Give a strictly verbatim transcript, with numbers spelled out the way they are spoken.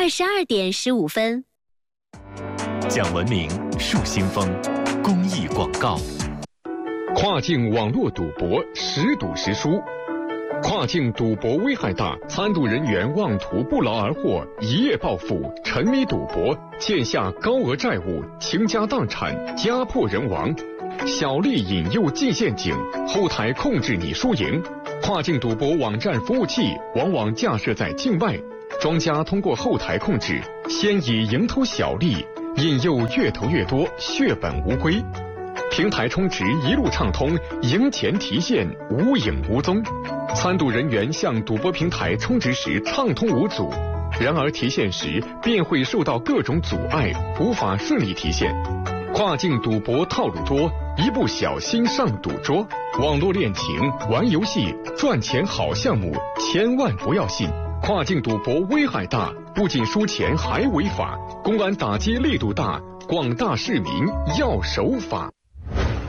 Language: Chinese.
二十二点十五分。 讲文明树新风公益广告。 跨境网络赌博时赌时输，跨境赌博危害大，参赌人员妄图不劳而获，一夜暴富，沉迷赌博，欠下高额债务，倾家荡产，家破人亡。小利引诱进陷阱，后台控制你输赢。跨境赌博网站服务器往往架设在境外，庄家通过后台控制，先以蝇头小利引诱越投越多，血本无归。平台充值一路畅通，赢钱提现无影无踪。参赌人员向赌博平台充值时畅通无阻，然而提现时便会受到各种阻碍，无法顺利提现。跨境赌博套路多，一不小心上赌桌。网络恋情、玩游戏、赚钱好项目，千万不要信。跨境赌博危害大，不仅输钱还违法，公安打击力度大，广大市民要守法。